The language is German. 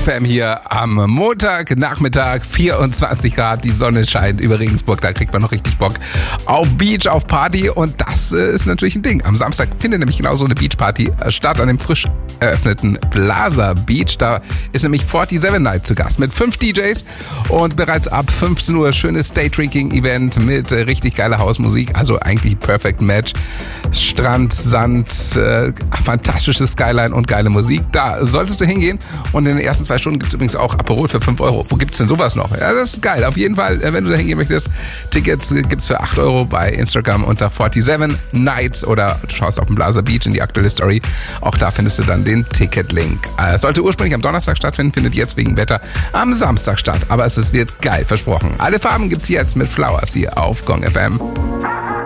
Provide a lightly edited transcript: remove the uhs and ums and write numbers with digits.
FM hier am Montagnachmittag, 24 Grad, die Sonne scheint über Regensburg, da kriegt man noch richtig Bock auf Beach, auf Party und das ist natürlich ein Ding. Am Samstag findet nämlich genau so eine Beachparty statt an dem frisch eröffneten Plaza Beach. Da ist nämlich 47 Night zu Gast mit 5 DJs und bereits ab 15 Uhr schönes Day-Drinking-Event mit richtig geiler Hausmusik, also eigentlich Perfect Match. Strand, Sand, fantastisches Skyline und geile Musik. Da solltest du hingehen und in den ersten 2 Stunden gibt es übrigens auch Aperol für 5 Euro. Wo gibt's denn sowas noch? Ja, das ist geil. Auf jeden Fall, wenn du da hingehen möchtest, Tickets gibt's für 8 Euro bei Instagram unter 47 Nights oder du schaust auf dem Plaza Beach in die aktuelle Story. Auch da findest du dann den Ticket-Link. Sollte ursprünglich am Donnerstag stattfinden, findet jetzt wegen Wetter am Samstag statt. Aber es wird geil, versprochen. Alle Farben gibt's jetzt mit Flowers hier auf Gong FM.